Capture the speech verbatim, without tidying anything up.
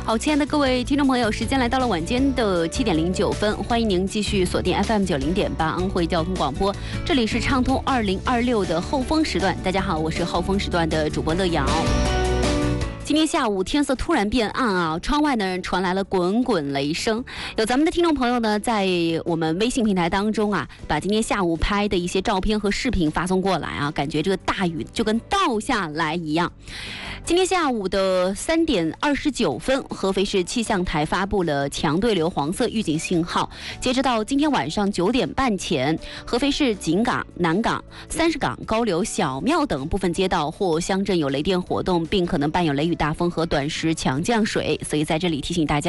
好，亲爱的各位听众朋友，时间来到了晚间的七点零九分，欢迎您继续锁定 F M 九零点八安徽交通广播，这里是畅通二零二六的后风时段。大家好，我是后风时段的主播乐瑶。今天下午天色突然变暗啊，窗外呢传来了滚滚雷声。有咱们的听众朋友呢，在我们微信平台当中啊，把今天下午拍的一些照片和视频发送过来啊，感觉这个大雨就跟倒下来一样。今天下午的三点二十九分，合肥市气象台发布了强对流黄色预警信号。截止到今天晚上九点半前，合肥市井冈、南岗、三十岗、高流、小庙等部分街道或乡镇有雷电活动，并可能伴有雷雨大风和短时强降水，所以在这里提醒大家。